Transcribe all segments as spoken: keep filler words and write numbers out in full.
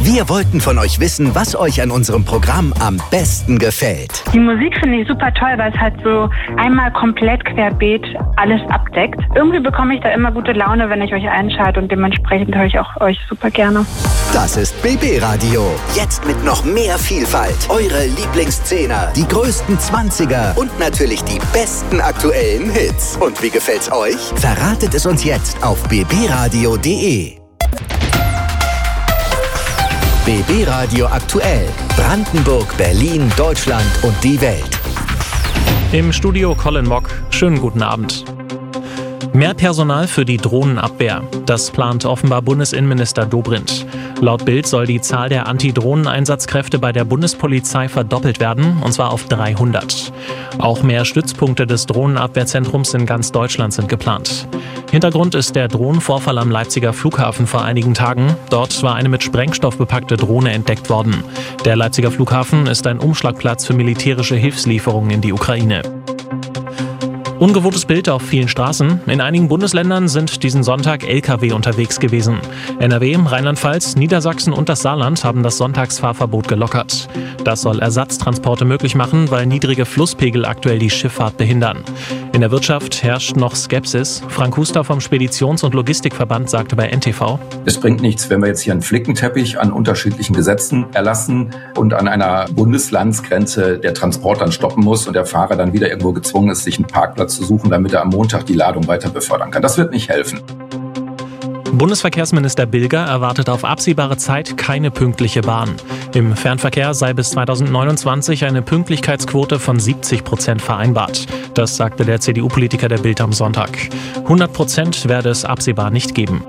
Wir wollten von euch wissen, was euch an unserem Programm am besten gefällt. Die Musik finde ich super toll, weil es halt so einmal komplett querbeet alles abdeckt. Irgendwie bekomme ich da immer gute Laune, wenn ich euch einschalte und dementsprechend höre ich auch euch super gerne. Das ist B B Radio. Jetzt mit noch mehr Vielfalt. Eure Lieblingszehner, die größten Zwanziger und natürlich die besten aktuellen Hits. Und wie gefällt's euch? Verratet es uns jetzt auf b b radio punkt d e. B B Radio aktuell. Brandenburg, Berlin, Deutschland und die Welt. Im Studio Colin Mock. Schönen guten Abend. Mehr Personal für die Drohnenabwehr. Das plant offenbar Bundesinnenminister Dobrindt. Laut Bild soll die Zahl der Anti-Drohnen-Einsatzkräfte bei der Bundespolizei verdoppelt werden, und zwar auf dreihundert. Auch mehr Stützpunkte des Drohnenabwehrzentrums in ganz Deutschland sind geplant. Hintergrund ist der Drohnenvorfall am Leipziger Flughafen vor einigen Tagen. Dort war eine mit Sprengstoff bepackte Drohne entdeckt worden. Der Leipziger Flughafen ist ein Umschlagplatz für militärische Hilfslieferungen in die Ukraine. Ungewohntes Bild auf vielen Straßen. In einigen Bundesländern sind diesen Sonntag L K W unterwegs gewesen. N R W, Rheinland-Pfalz, Niedersachsen und das Saarland haben das Sonntagsfahrverbot gelockert. Das soll Ersatztransporte möglich machen, weil niedrige Flusspegel aktuell die Schifffahrt behindern. In der Wirtschaft herrscht noch Skepsis. Frank Huster vom Speditions- und Logistikverband sagte bei N T V: Es bringt nichts, wenn wir jetzt hier einen Flickenteppich an unterschiedlichen Gesetzen erlassen und an einer Bundeslandsgrenze der Transport dann stoppen muss und der Fahrer dann wieder irgendwo gezwungen ist, sich einen Parkplatz zu suchen, damit er am Montag die Ladung weiter befördern kann. Das wird nicht helfen. Bundesverkehrsminister Bilger erwartet auf absehbare Zeit keine pünktliche Bahn. Im Fernverkehr sei bis zweitausendneunundzwanzig eine Pünktlichkeitsquote von siebzig Prozent vereinbart. Das sagte der C D U-Politiker der Bild am Sonntag. hundert Prozent werde es absehbar nicht geben.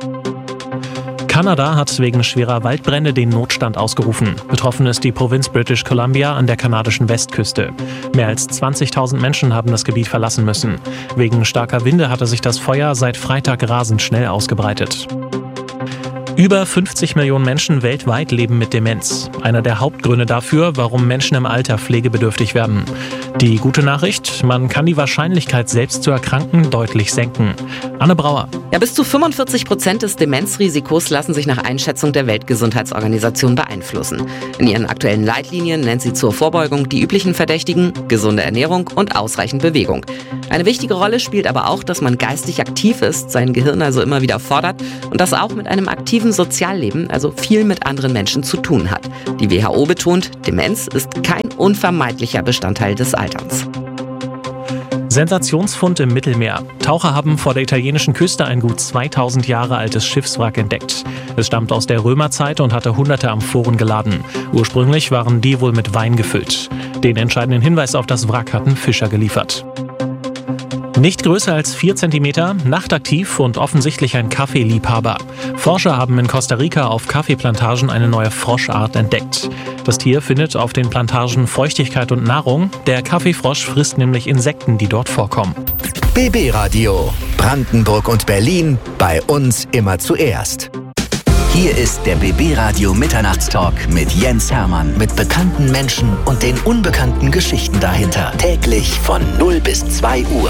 Kanada hat wegen schwerer Waldbrände den Notstand ausgerufen. Betroffen ist die Provinz British Columbia an der kanadischen Westküste. Mehr als zwanzigtausend Menschen haben das Gebiet verlassen müssen. Wegen starker Winde hatte sich das Feuer seit Freitag rasend schnell ausgebreitet. Über fünfzig Millionen Menschen weltweit leben mit Demenz. Einer der Hauptgründe dafür, warum Menschen im Alter pflegebedürftig werden. Die gute Nachricht: Man kann die Wahrscheinlichkeit, selbst zu erkranken, deutlich senken. Anne Brauer. Ja, bis zu fünfundvierzig Prozent des Demenzrisikos lassen sich nach Einschätzung der Weltgesundheitsorganisation beeinflussen. In ihren aktuellen Leitlinien nennt sie zur Vorbeugung die üblichen Verdächtigen: gesunde Ernährung und ausreichend Bewegung. Eine wichtige Rolle spielt aber auch, dass man geistig aktiv ist, sein Gehirn also immer wieder fordert und das auch mit einem aktiven Sozialleben, also viel mit anderen Menschen zu tun hat. Die W H O betont, Demenz ist kein unvermeidlicher Bestandteil des Alterns. Sensationsfund im Mittelmeer. Taucher haben vor der italienischen Küste ein gut zweitausend Jahre altes Schiffswrack entdeckt. Es stammt aus der Römerzeit und hatte hunderte Amphoren geladen. Ursprünglich waren die wohl mit Wein gefüllt. Den entscheidenden Hinweis auf das Wrack hatten Fischer geliefert. Nicht größer als vier Zentimeter, nachtaktiv und offensichtlich ein Kaffeeliebhaber. Forscher haben in Costa Rica auf Kaffeeplantagen eine neue Froschart entdeckt. Das Tier findet auf den Plantagen Feuchtigkeit und Nahrung. Der Kaffeefrosch frisst nämlich Insekten, die dort vorkommen. B B Radio. Brandenburg und Berlin. Bei uns immer zuerst. Hier ist der B B Radio Mitternachtstalk mit Jens Hermann. Mit bekannten Menschen und den unbekannten Geschichten dahinter. Täglich von null bis zwei Uhr.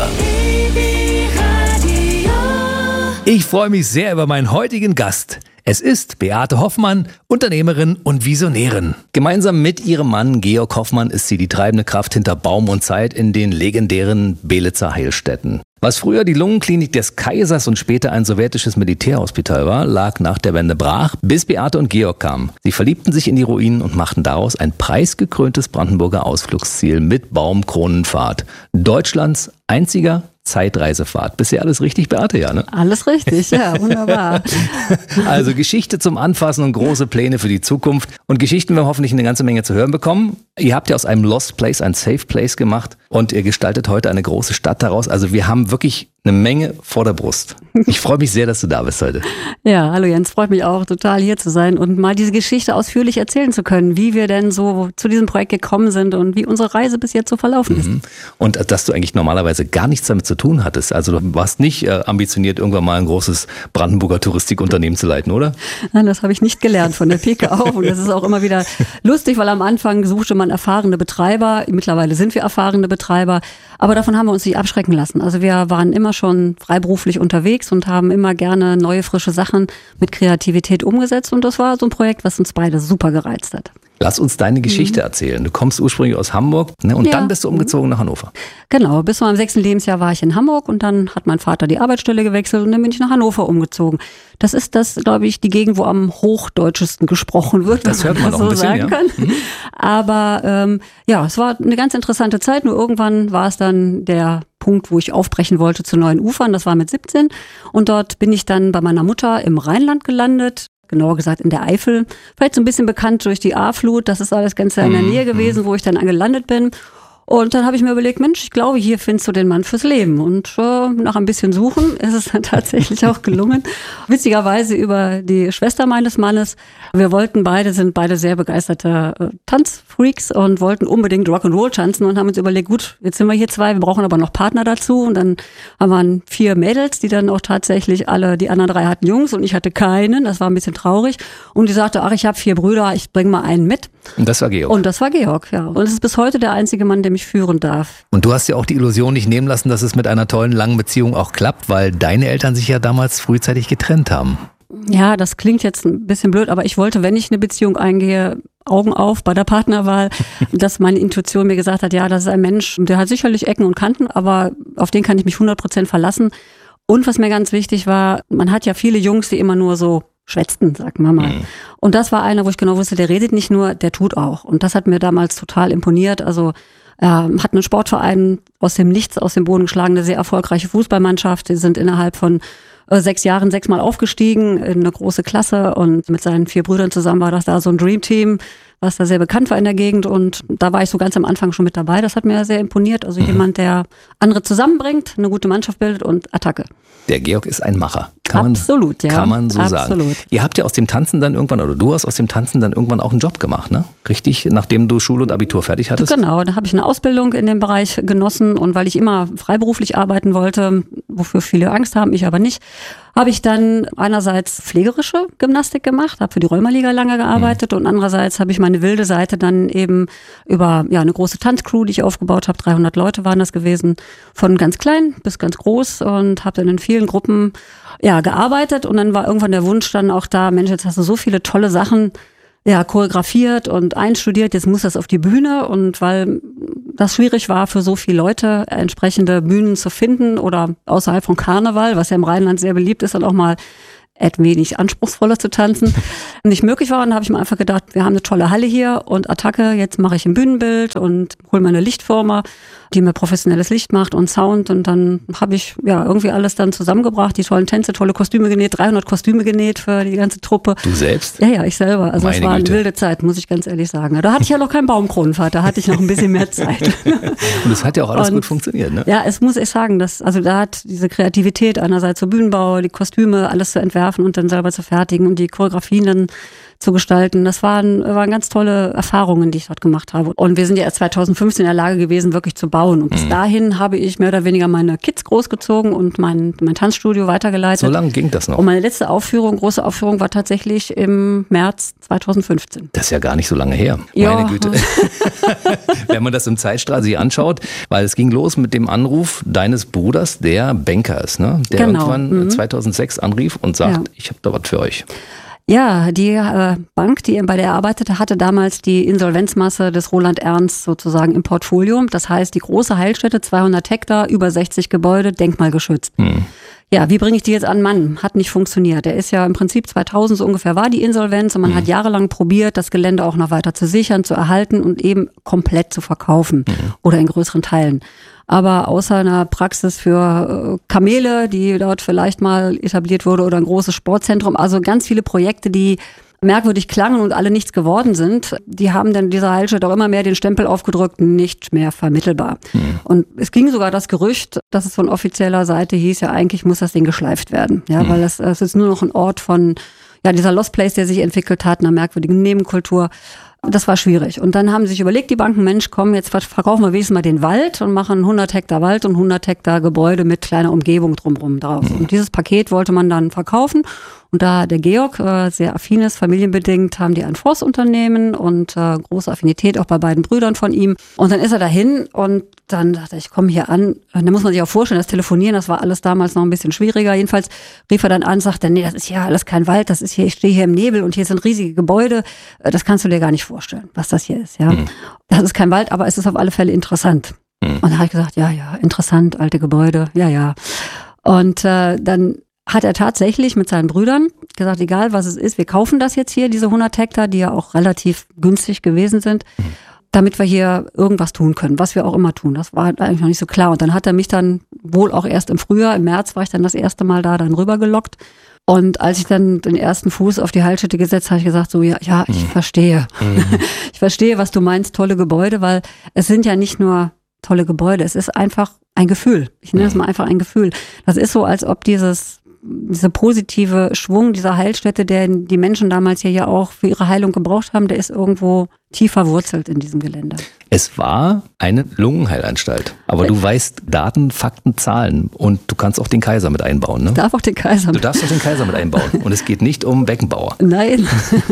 Ich freue mich sehr über meinen heutigen Gast. Es ist Beate Hoffmann, Unternehmerin und Visionärin. Gemeinsam mit ihrem Mann Georg Hoffmann ist sie die treibende Kraft hinter Baum und Zeit in den legendären Belitzer Heilstätten. Was früher die Lungenklinik des Kaisers und später ein sowjetisches Militärhospital war, lag nach der Wende brach, bis Beate und Georg kamen. Sie verliebten sich in die Ruinen und machten daraus ein preisgekröntes Brandenburger Ausflugsziel mit Baumkronenfahrt. Deutschlands einziger Zeitreisefahrt. Bisher alles richtig, Beate, ja, ne? Alles richtig, ja, wunderbar. Also Geschichte zum Anfassen und große Pläne für die Zukunft. Und Geschichten werden wir hoffentlich eine ganze Menge zu hören bekommen. Ihr habt ja aus einem Lost Place ein Safe Place gemacht und ihr gestaltet heute eine große Stadt daraus. Also wir haben wirklich eine Menge vor der Brust. Ich freue mich sehr, dass du da bist heute. Ja, hallo Jens, freut mich auch total hier zu sein und mal diese Geschichte ausführlich erzählen zu können, wie wir denn so zu diesem Projekt gekommen sind und wie unsere Reise bis jetzt so verlaufen ist. Mhm. Und dass du eigentlich normalerweise gar nichts damit zu tun hattest. Also du warst nicht äh, ambitioniert, irgendwann mal ein großes Brandenburger Touristikunternehmen zu leiten, oder? Nein, das habe ich nicht gelernt von der Pike auf. Und das ist auch immer wieder lustig, weil am Anfang suchte man erfahrene Betreiber. Mittlerweile sind wir erfahrene Betreiber. Aber davon haben wir uns nicht abschrecken lassen. Also wir waren immer schon freiberuflich unterwegs und haben immer gerne neue, frische Sachen mit Kreativität umgesetzt. Und das war so ein Projekt, was uns beide super gereizt hat. Lass uns deine Geschichte mhm. erzählen. Du kommst ursprünglich aus Hamburg, ne? Und ja. dann bist du umgezogen nach Hannover. Genau, bis zu meinem sechsten Lebensjahr war ich in Hamburg und dann hat mein Vater die Arbeitsstelle gewechselt und dann bin ich nach Hannover umgezogen. Das ist das, glaube ich, die Gegend, wo am hochdeutschesten gesprochen wird, das wenn man hört man das auch so ein bisschen, sagen ja. kann. Mhm. Aber ähm, ja, es war eine ganz interessante Zeit, nur irgendwann war es dann der Punkt, wo ich aufbrechen wollte zu neuen Ufern. Das war mit siebzehn und dort bin ich dann bei meiner Mutter im Rheinland gelandet. Genauer gesagt in der Eifel. Vielleicht so ein bisschen bekannt durch die A-Flut. Das ist alles ganz in der Nähe gewesen, wo ich dann gelandet bin. Und dann habe ich mir überlegt, Mensch, ich glaube, hier findest du den Mann fürs Leben. Und äh, nach ein bisschen Suchen ist es dann tatsächlich auch gelungen. Witzigerweise über die Schwester meines Mannes. Wir wollten beide, sind beide sehr begeisterte äh, Tanzfreaks und wollten unbedingt Rock'n'Roll tanzen und haben uns überlegt, gut, jetzt sind wir hier zwei, wir brauchen aber noch Partner dazu. Und dann haben wir vier Mädels, die dann auch tatsächlich alle, die anderen drei hatten Jungs und ich hatte keinen. Das war ein bisschen traurig. Und die sagte, ach, ich habe vier Brüder, ich bringe mal einen mit. Und das war Georg. Und das war Georg, ja. Und es ist bis heute der einzige Mann, der mich führen darf. Und du hast ja auch die Illusion nicht nehmen lassen, dass es mit einer tollen, langen Beziehung auch klappt, weil deine Eltern sich ja damals frühzeitig getrennt haben. Ja, das klingt jetzt ein bisschen blöd, aber ich wollte, wenn ich eine Beziehung eingehe, Augen auf bei der Partnerwahl, dass meine Intuition mir gesagt hat, ja, das ist ein Mensch, der hat sicherlich Ecken und Kanten, aber auf den kann ich mich hundert Prozent verlassen. Und was mir ganz wichtig war, man hat ja viele Jungs, die immer nur so schwätzten, sagt man mal. Mhm. Und das war einer, wo ich genau wusste, der redet nicht nur, der tut auch. Und das hat mir damals total imponiert. Also er hat einen Sportverein aus dem Nichts, aus dem Boden geschlagen, eine sehr erfolgreiche Fußballmannschaft. Die sind innerhalb von äh, sechs Jahren sechsmal aufgestiegen in eine große Klasse und mit seinen vier Brüdern zusammen war das da so ein Dreamteam, was da sehr bekannt war in der Gegend. Und da war ich so ganz am Anfang schon mit dabei. Das hat mir sehr imponiert. Also mhm. jemand, der andere zusammenbringt, eine gute Mannschaft bildet und Attacke. Der Georg ist ein Macher. Kann Absolut, man, ja. Kann man so Absolut. sagen. Ihr habt ja aus dem Tanzen dann irgendwann, oder du hast aus dem Tanzen dann irgendwann auch einen Job gemacht, ne? Richtig? Nachdem du Schule und Abitur fertig hattest? Genau, da habe ich eine Ausbildung in dem Bereich genossen und weil ich immer freiberuflich arbeiten wollte, wofür viele Angst haben, ich aber nicht, habe ich dann einerseits pflegerische Gymnastik gemacht, habe für die Rheumaliga lange gearbeitet mhm. und andererseits habe ich meine wilde Seite dann eben über ja eine große Tanzcrew, die ich aufgebaut habe, dreihundert Leute waren das gewesen, von ganz klein bis ganz groß und habe dann in vielen Gruppen ja gearbeitet und dann war irgendwann der Wunsch dann auch da, Mensch, jetzt hast du so viele tolle Sachen ja choreografiert und einstudiert, jetzt muss das auf die Bühne und weil das schwierig war für so viele Leute, entsprechende Bühnen zu finden oder außerhalb von Karneval, was ja im Rheinland sehr beliebt ist, dann auch mal etwas wenig anspruchsvoller zu tanzen, nicht möglich war. Und da habe ich mir einfach gedacht, wir haben eine tolle Halle hier und Attacke, jetzt mache ich ein Bühnenbild und hole mir eine Lichtformer, die mir professionelles Licht macht und Sound und dann habe ich ja irgendwie alles dann zusammengebracht, die tollen Tänze, tolle Kostüme genäht, dreihundert Kostüme genäht für die ganze Truppe. Du selbst? Ja, ja, ich selber. Also es war eine wilde Zeit, muss ich ganz ehrlich sagen. Da hatte ich ja noch keinen Baumkronenvater, da hatte ich noch ein bisschen mehr Zeit. Und es hat ja auch alles und, gut funktioniert, ne? Ja, es muss ich sagen, dass, also da hat diese Kreativität einerseits so Bühnenbau, die Kostüme, alles zu entwerfen und dann selber zu fertigen und die Choreografien dann zu gestalten. Das waren, waren ganz tolle Erfahrungen, die ich dort gemacht habe. Und wir sind ja erst zweitausendfünfzehn in der Lage gewesen, wirklich zu bauen. Und bis mhm. dahin habe ich mehr oder weniger meine Kids großgezogen und mein, mein Tanzstudio weitergeleitet. So lange ging das noch? Und meine letzte Aufführung, große Aufführung, war tatsächlich im März zweitausendfünfzehn. Das ist ja gar nicht so lange her. Ja. Meine Güte. Wenn man das im Zeitstrahl sich anschaut, weil es ging los mit dem Anruf deines Bruders, der Banker ist, ne? Der genau. irgendwann mhm. zweitausendsechs anrief und sagt, ja. ich habe da was für euch. Ja, die äh, Bank, die bei der er arbeitete, hatte damals die Insolvenzmasse des Roland Ernst sozusagen im Portfolio. Das heißt, die große Heilstätte, zweihundert Hektar, über sechzig Gebäude, denkmalgeschützt. Hm. Ja, wie bringe ich die jetzt an Mann? Hat nicht funktioniert. Der ist ja im Prinzip zweitausend so ungefähr war die Insolvenz und man hm. hat jahrelang probiert, das Gelände auch noch weiter zu sichern, zu erhalten und eben komplett zu verkaufen hm. oder in größeren Teilen. Aber außer einer Praxis für Kamele, die dort vielleicht mal etabliert wurde oder ein großes Sportzentrum, also ganz viele Projekte, die merkwürdig klangen und alle nichts geworden sind, die haben dann dieser Heilstätte auch immer mehr den Stempel aufgedrückt, nicht mehr vermittelbar. Mhm. Und es ging sogar das Gerücht, dass es von offizieller Seite hieß, ja eigentlich muss das Ding geschleift werden, ja, mhm. weil es, es ist nur noch ein Ort von, ja, dieser Lost Place, der sich entwickelt hat, einer merkwürdigen Nebenkultur. Das war schwierig. Und dann haben sich überlegt, die Banken, Mensch, komm, jetzt verkaufen wir wenigstens mal den Wald und machen hundert Hektar Wald und hundert Hektar Gebäude mit kleiner Umgebung drumherum drauf. Mhm. Und dieses Paket wollte man dann verkaufen. Und da der Georg äh, sehr affin ist, familienbedingt, haben die ein Forstunternehmen und äh, große Affinität auch bei beiden Brüdern von ihm. Und dann ist er dahin und dann dachte ich, ich komme hier an. Und dann muss man sich auch vorstellen, das Telefonieren, das war alles damals noch ein bisschen schwieriger. Jedenfalls rief er dann an, sagte, nee, das ist ja alles kein Wald, das ist hier, ich stehe hier im Nebel und hier sind riesige Gebäude. Das kannst du dir gar nicht vorstellen, was das hier ist. Ja, mhm. Das ist kein Wald, aber es ist auf alle Fälle interessant. Mhm. Und da habe ich gesagt, ja, ja, interessant, alte Gebäude, ja, ja. Und äh, dann hat er tatsächlich mit seinen Brüdern gesagt, egal was es ist, wir kaufen das jetzt hier, diese hundert Hektar, die ja auch relativ günstig gewesen sind, mhm. damit wir hier irgendwas tun können, was wir auch immer tun. Das war eigentlich noch nicht so klar. Und dann hat er mich dann wohl auch erst im Frühjahr, im März war ich dann das erste Mal da, dann rübergelockt. Und als ich dann den ersten Fuß auf die Heilstätte gesetzt habe, habe ich gesagt, so ja, ja, ich mhm. verstehe. Mhm. Ich verstehe, was du meinst, tolle Gebäude, weil es sind ja nicht nur tolle Gebäude, es ist einfach ein Gefühl. Ich nenne es mal einfach ein Gefühl. Das ist so, als ob dieses dieser positive Schwung dieser Heilstätte, den die Menschen damals hier ja auch für ihre Heilung gebraucht haben, der ist irgendwo tief verwurzelt in diesem Gelände. Es war eine Lungenheilanstalt. Aber du weißt Daten, Fakten, Zahlen und du kannst auch den Kaiser mit einbauen, ne? Ich darf auch den Kaiser mit. Du darfst auch den Kaiser mit einbauen. Und es geht nicht um Beckenbauer. Nein.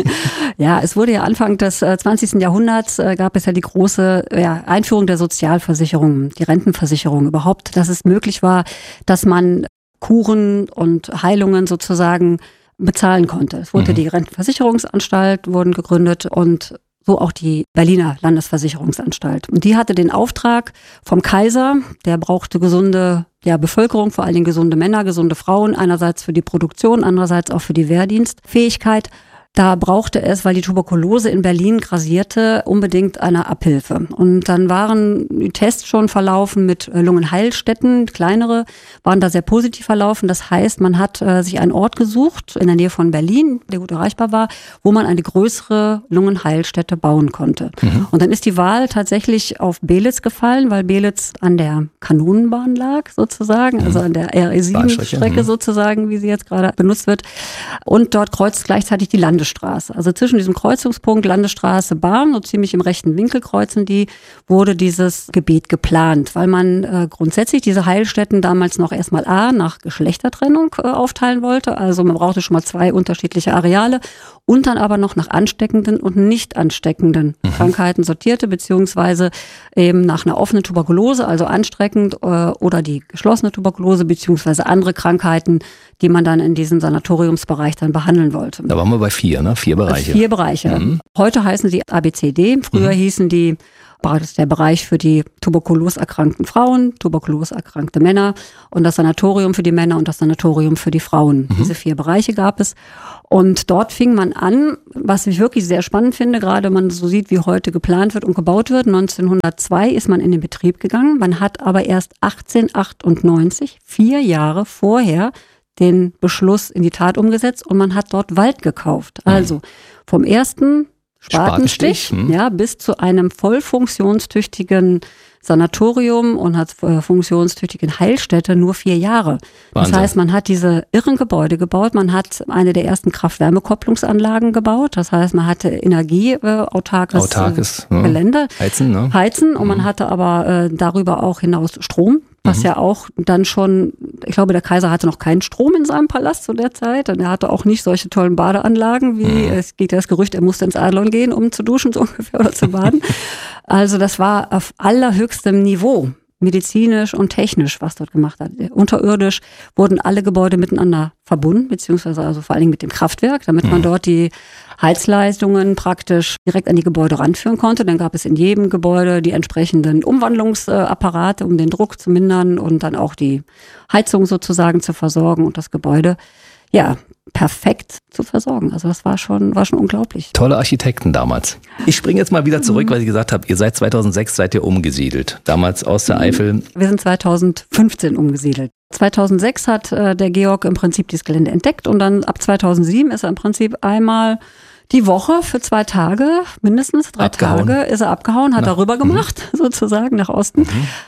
Ja, es wurde ja Anfang des zwanzigsten Jahrhunderts äh, gab es ja die große ja, Einführung der Sozialversicherung, die Rentenversicherung überhaupt, dass es möglich war, dass man Kuren und Heilungen sozusagen bezahlen konnte. Es wurde mhm. die Rentenversicherungsanstalt wurden gegründet und so auch die Berliner Landesversicherungsanstalt. Und die hatte den Auftrag vom Kaiser, der brauchte gesunde ja, Bevölkerung, vor allen Dingen gesunde Männer, gesunde Frauen, einerseits für die Produktion, andererseits auch für die Wehrdienstfähigkeit. Da brauchte es, weil die Tuberkulose in Berlin grassierte, unbedingt eine Abhilfe. Und dann waren die Tests schon verlaufen mit Lungenheilstätten, kleinere, waren da sehr positiv verlaufen. Das heißt, man hat äh, sich einen Ort gesucht in der Nähe von Berlin, der gut erreichbar war, wo man eine größere Lungenheilstätte bauen konnte. Mhm. Und dann ist die Wahl tatsächlich auf Belitz gefallen, weil Belitz an der Kanonenbahn lag sozusagen, mhm. also an der R E sieben Strecke mhm. sozusagen, wie sie jetzt gerade benutzt wird. Und dort kreuzt gleichzeitig die Landesstraße. Also zwischen diesem Kreuzungspunkt Landesstraße, Bahn, so ziemlich im rechten Winkel kreuzen die, wurde dieses Gebiet geplant, weil man äh, grundsätzlich diese Heilstätten damals noch erstmal A, nach Geschlechtertrennung äh, aufteilen wollte. Also man brauchte schon mal zwei unterschiedliche Areale und dann aber noch nach ansteckenden und nicht ansteckenden mhm. Krankheiten sortierte, beziehungsweise eben nach einer offenen Tuberkulose, also ansteckend äh, oder die geschlossene Tuberkulose, beziehungsweise andere Krankheiten, die man dann in diesem Sanatoriumsbereich dann behandeln wollte. Da waren wir bei vier, ne? Vier Bereiche. Vier Bereiche. Mhm. Heute heißen sie A B C D. Früher mhm. hießen die, das ist der Bereich für die tuberkuloserkrankten Frauen, tuberkuloserkrankte Männer und das Sanatorium für die Männer und das Sanatorium für die Frauen. Mhm. Diese vier Bereiche gab es. Und dort fing man an, was ich wirklich sehr spannend finde, gerade wenn man so sieht, wie heute geplant wird und gebaut wird. neunzehnhundertzwei ist man in den Betrieb gegangen. Man hat aber erst achtzehnhundertachtundneunzig, vier Jahre vorher, den Beschluss in die Tat umgesetzt und man hat dort Wald gekauft. Also vom ersten Spatenstich, Spatenstich hm. ja, bis zu einem voll funktionstüchtigen Sanatorium und hat äh, funktionstüchtigen Heilstätte nur vier Jahre. Wahnsinn. Das heißt, man hat diese irren Gebäude gebaut, man hat eine der ersten Kraft-Wärme-Kopplungsanlagen gebaut, das heißt, man hatte energieautarkes Autarkes, äh, Gelände, ja. Heizen, ne? Heizen und mhm. man hatte aber äh, darüber auch hinaus Strom. Was mhm. ja auch dann schon, ich glaube, der Kaiser hatte noch keinen Strom in seinem Palast zu der Zeit und er hatte auch nicht solche tollen Badeanlagen, wie mhm. es geht ja das Gerücht, er musste ins Adlon gehen, um zu duschen so ungefähr oder zu baden. Also das war auf allerhöchstem Niveau, medizinisch und technisch, was dort gemacht hat. Unterirdisch wurden alle Gebäude miteinander verbunden, beziehungsweise also vor allen Dingen mit dem Kraftwerk, damit mhm. man dort die Heizleistungen praktisch direkt an die Gebäude ranführen konnte. Dann gab es in jedem Gebäude die entsprechenden Umwandlungsapparate, um den Druck zu mindern und dann auch die Heizung sozusagen zu versorgen und das Gebäude, ja, perfekt zu versorgen. Also das war schon, war schon unglaublich. Tolle Architekten damals. Ich springe jetzt mal wieder zurück, mhm. weil ich gesagt habe, ihr seid zweitausendsechs, seid ihr umgesiedelt. Damals aus der Eifel. Wir sind zweitausendfünfzehn umgesiedelt. zweitausendsechs hat äh, der Georg im Prinzip dieses Gelände entdeckt und dann ab zweitausendsieben ist er im Prinzip einmal die Woche für zwei Tage, mindestens drei abgehauen. Tage, ist er abgehauen, hat Na, er rüber gemacht, mh. sozusagen nach Osten. Mhm.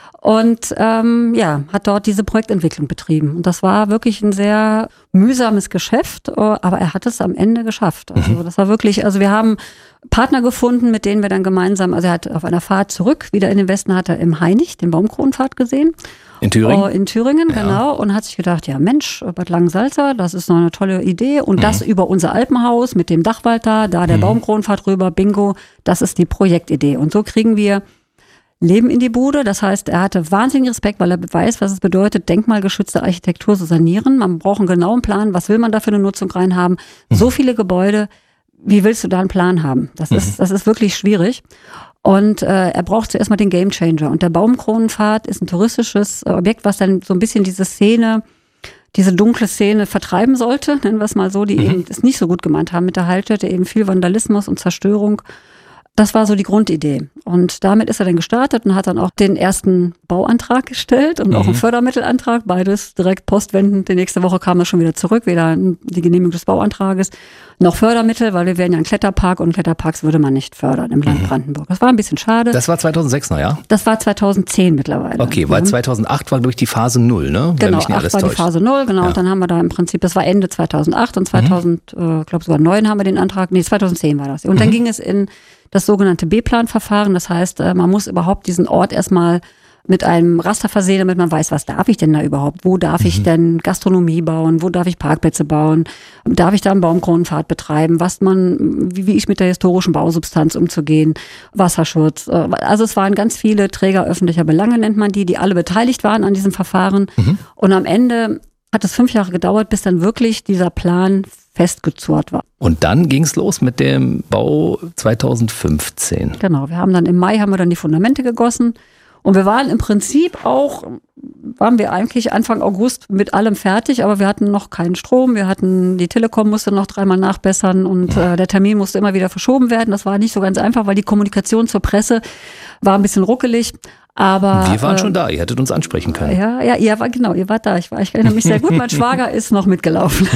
Und ähm, ja, hat dort diese Projektentwicklung betrieben. Und das war wirklich ein sehr mühsames Geschäft, aber er hat es am Ende geschafft. Also das war wirklich, also wir haben Partner gefunden, mit denen wir dann gemeinsam, also er hat auf einer Fahrt zurück, wieder in den Westen, hat er im Hainich den Baumkronenpfad gesehen. In Thüringen? Oh, in Thüringen, ja. Genau. Und hat sich gedacht, ja Mensch, Bad Langensalza, das ist noch eine tolle Idee. Und mhm. das über unser Alpenhaus mit dem Dachwald da, da der mhm. Baumkronenpfad rüber, bingo, das ist die Projektidee. Und so kriegen wir Leben in die Bude. Das heißt, er hatte wahnsinnigen Respekt, weil er weiß, was es bedeutet, denkmalgeschützte Architektur zu sanieren. Man braucht einen genauen Plan, was will man da für eine Nutzung reinhaben. Mhm. So viele Gebäude, wie willst du da einen Plan haben? Das mhm. ist, das ist wirklich schwierig. Und äh, er braucht zuerst mal den Gamechanger. Und der Baumkronenpfad ist ein touristisches Objekt, was dann so ein bisschen diese Szene, diese dunkle Szene vertreiben sollte, nennen wir es mal so, die mhm. eben das nicht so gut gemeint haben mit der Heilstätte, eben viel Vandalismus und Zerstörung. Das war so die Grundidee. Und damit ist er dann gestartet und hat dann auch den ersten Bauantrag gestellt und mhm. auch einen Fördermittelantrag. Beides direkt postwendend. Die nächste Woche kam er schon wieder zurück, weder die Genehmigung des Bauantrages noch Fördermittel, weil wir wären ja ein Kletterpark und Kletterparks würde man nicht fördern im Land mhm. Brandenburg. Das war ein bisschen schade. Das war zweitausendsechs noch, ja? Das war zweitauszehn mittlerweile. Okay, weil zweitausendacht war durch die Phase null, ne? Genau, acht war täuscht. Die Phase null, genau. Ja. Und dann haben wir da im Prinzip, das war Ende zweitausendacht und zweitausend, mhm. äh, glaube sogar neun haben wir den Antrag, nee, zweitausendzehn war das. Und mhm. dann ging es in das sogenannte B-Plan-Verfahren. Das heißt, man muss überhaupt diesen Ort erstmal mit einem Raster versehen, damit man weiß, was darf ich denn da überhaupt? Wo darf mhm. ich denn Gastronomie bauen? Wo darf ich Parkplätze bauen? Darf ich da einen Baumkronenpfad betreiben? Was man, wie, wie ich mit der historischen Bausubstanz umzugehen? Wasserschutz. Also es waren ganz viele Träger öffentlicher Belange, nennt man die, die alle beteiligt waren an diesem Verfahren. Mhm. Und am Ende hat es fünf Jahre gedauert, bis dann wirklich dieser Plan festgezurrt war. Und dann ging es los mit dem Bau zweitausendfünfzehn. Genau, wir haben dann im Mai haben wir dann die Fundamente gegossen und wir waren im Prinzip auch, waren wir eigentlich Anfang August mit allem fertig, aber wir hatten noch keinen Strom, wir hatten, die Telekom musste noch dreimal nachbessern und äh, der Termin musste immer wieder verschoben werden. Das war nicht so ganz einfach, weil die Kommunikation zur Presse war ein bisschen ruckelig. Aber wir waren äh, schon da, ihr hättet uns ansprechen können. Ja, ja, ihr war genau, ihr wart da. Ich, war, ich erinnere mich sehr gut. Mein Schwager ist noch mitgelaufen.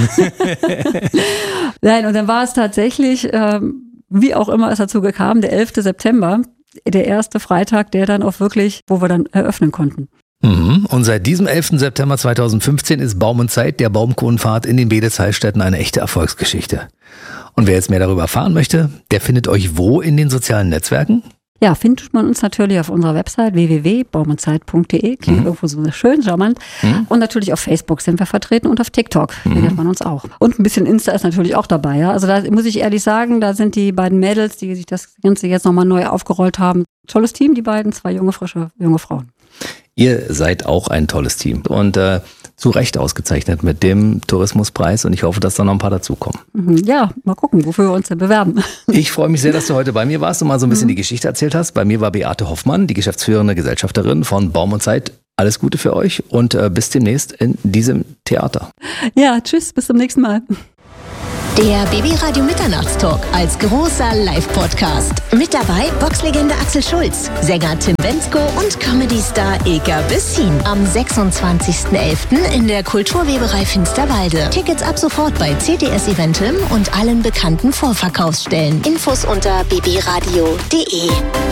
Nein, und dann war es tatsächlich, ähm, wie auch immer es dazu kam, der elfte September, der erste Freitag, der dann auch wirklich, wo wir dann eröffnen konnten. Mhm. Und seit diesem elften September zweitausendfünfzehn ist Baum und Zeit, der Baumkronenpfad in den Bedesheilstätten, eine echte Erfolgsgeschichte. Und wer jetzt mehr darüber erfahren möchte, der findet euch wo in den sozialen Netzwerken? Ja, findet man uns natürlich auf unserer Website w w w punkt baumundzeit punkt d e. Klingt mhm. irgendwo so schön, charmant. Mhm. Und natürlich auf Facebook sind wir vertreten und auf TikTok mhm. findet man uns auch. Und ein bisschen Insta ist natürlich auch dabei. Ja. Also da muss ich ehrlich sagen, da sind die beiden Mädels, die sich das Ganze jetzt nochmal neu aufgerollt haben. Tolles Team, die beiden, zwei junge, frische, junge Frauen. Ihr seid auch ein tolles Team und äh, zu Recht ausgezeichnet mit dem Tourismuspreis und ich hoffe, dass da noch ein paar dazukommen. Ja, mal gucken, wofür wir uns denn bewerben. Ich freue mich sehr, dass du heute bei mir warst und mal so ein bisschen mhm. die Geschichte erzählt hast. Bei mir war Beate Hoffmann, die geschäftsführende Gesellschafterin von Baum und Zeit. Alles Gute für euch und äh, bis demnächst in diesem Theater. Ja, tschüss, bis zum nächsten Mal. Der B B Radio Mitternachtstalk als großer Live-Podcast. Mit dabei Boxlegende Axel Schulz, Sänger Tim Bendzko und Comedy-Star Ilka Bessin. Am sechsundzwanzigsten elften in der Kulturweberei Finsterwalde. Tickets ab sofort bei C T S Eventim und allen bekannten Vorverkaufsstellen. Infos unter b b radio punkt d e.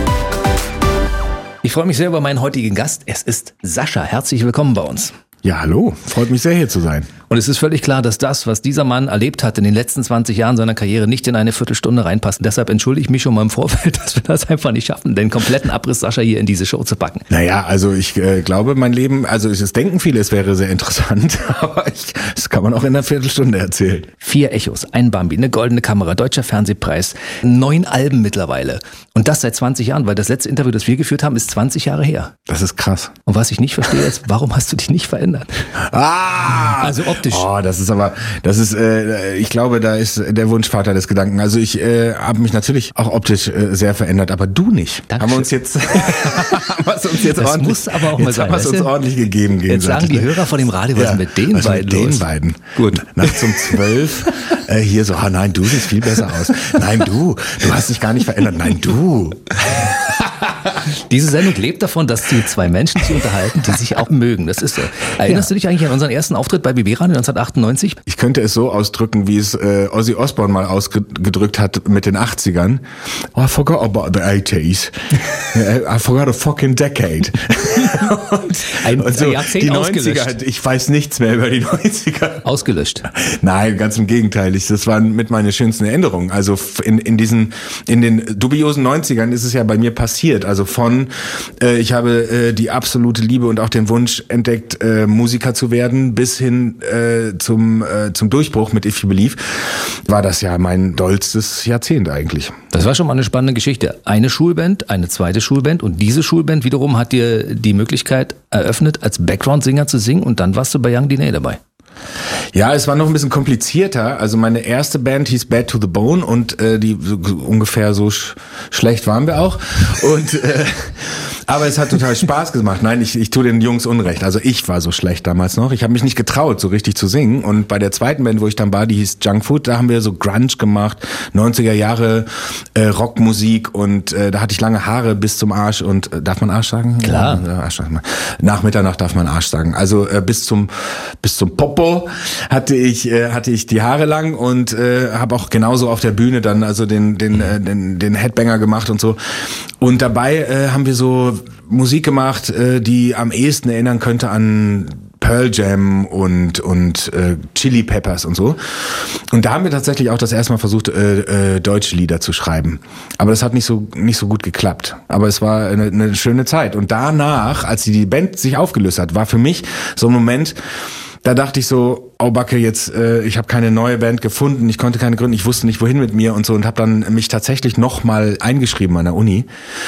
Ich freue mich sehr über meinen heutigen Gast. Es ist Sascha. Herzlich willkommen bei uns. Ja, hallo. Freut mich sehr, hier zu sein. Und es ist völlig klar, dass das, was dieser Mann erlebt hat in den letzten zwanzig Jahren seiner Karriere, nicht in eine Viertelstunde reinpasst. Deshalb entschuldige ich mich schon mal im Vorfeld, dass wir das einfach nicht schaffen, den kompletten Abriss Sascha hier in diese Show zu packen. Naja, also ich äh, glaube, mein Leben, also es denken viele, es wäre sehr interessant, aber ich, das kann man auch in einer Viertelstunde erzählen. Vier Echos, ein Bambi, eine goldene Kamera, Deutscher Fernsehpreis, neun Alben mittlerweile. Und das seit zwanzig Jahren, weil das letzte Interview, das wir geführt haben, ist zwanzig Jahre her. Das ist krass. Und was ich nicht verstehe ist, warum hast du dich nicht verändert? Ah! Also optisch. Oh, das ist aber, das ist, äh, ich glaube, da ist der Wunschvater des Gedanken. Also ich äh, habe mich natürlich auch optisch äh, sehr verändert, aber du nicht. Dankeschön. Haben wir uns jetzt, haben wir es uns jetzt das ordentlich, muss aber auch mal jetzt sein, haben wir es uns ordentlich gegeben gegenseitig. Jetzt sagen die Hörer von dem Radio, was ja, ist mit den was beiden mit den los? beiden. Gut. Nachts um zwölf, äh, hier so, ah nein, du siehst viel besser aus. Nein, du, du hast dich gar nicht verändert. Nein, du. Diese Sendung lebt davon, dass die zwei Menschen sich unterhalten, die sich auch mögen. Das ist so. Erinnerst ja. du dich eigentlich an unseren ersten Auftritt bei B B Radio neunzehnhundertachtundneunzig? Ich könnte es so ausdrücken, wie es äh, Ozzy Osbourne mal ausgedrückt hat mit den achtzigern. Oh, I forgot about the eighties. I forgot a fucking decade. und, ein, und so, ein Jahrzehnt die ausgelöscht. neunziger, ich weiß nichts mehr über die neunziger. Ausgelöscht. Nein, ganz im Gegenteil. Ich, das waren mit meine schönsten Erinnerungen. Also in, in diesen, in den dubiosen neunzigern ist es ja bei mir passiert. Also von, äh, ich habe äh, die absolute Liebe und auch den Wunsch entdeckt, äh, Musiker zu werden, bis hin äh, zum, äh, zum Durchbruch mit If You Believe, war das ja mein dollstes Jahrzehnt eigentlich. Das war schon mal eine spannende Geschichte. Eine Schulband, eine zweite Schulband und diese Schulband wiederum hat dir die Möglichkeit eröffnet, als Background-Singer zu singen und dann warst du bei Young D N A dabei. Ja, es war noch ein bisschen komplizierter. Also meine erste Band hieß Bad to the Bone und äh, die so, ungefähr so sch- schlecht waren wir auch. Und äh, aber es hat total Spaß gemacht. Nein, ich, ich tue den Jungs Unrecht. Also ich war so schlecht damals noch. Ich habe mich nicht getraut, so richtig zu singen. Und bei der zweiten Band, wo ich dann war, die hieß Junk Food, da haben wir so Grunge gemacht, neunziger Jahre äh, Rockmusik und äh, da hatte ich lange Haare bis zum Arsch und äh, darf man Arsch sagen? Klar. Ja, Arsch, nach Mitternacht darf man Arsch sagen. Also äh, bis zum bis zum Popo hatte ich äh, hatte ich die Haare lang und äh, habe auch genauso auf der Bühne dann also den den äh, den, den Headbanger gemacht und so. Und dabei äh, haben wir so Musik gemacht, äh, die am ehesten erinnern könnte an Pearl Jam und und äh, Chili Peppers und so. Und da haben wir tatsächlich auch das erste Mal versucht, äh, äh, deutsche Lieder zu schreiben. Aber das hat nicht so nicht so gut geklappt. Aber es war eine, eine schöne Zeit. Und danach, als die Band sich aufgelöst hat, war für mich so ein Moment, da dachte ich so, oh Backe, jetzt, äh, ich habe keine neue Band gefunden, ich konnte keine gründen, ich wusste nicht, wohin mit mir und so und habe dann mich tatsächlich nochmal eingeschrieben an der Uni.